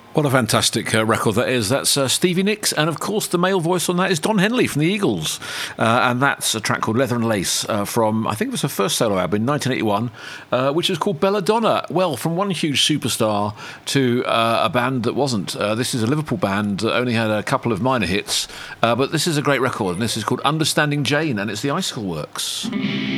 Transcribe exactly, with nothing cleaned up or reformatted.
What a fantastic uh, record that is. That's uh, Stevie Nicks, and of course the male voice on that is Don Henley from the Eagles. Uh, and that's a track called Leather and Lace uh, from, I think it was her first solo album in nineteen eighty-one, uh, which was called Belladonna. Well, from one huge superstar to uh, a band that wasn't. Uh, this is a Liverpool band that only had a couple of minor hits, uh, but this is a great record, and this is called Understanding Jane, and it's the Icicle Works.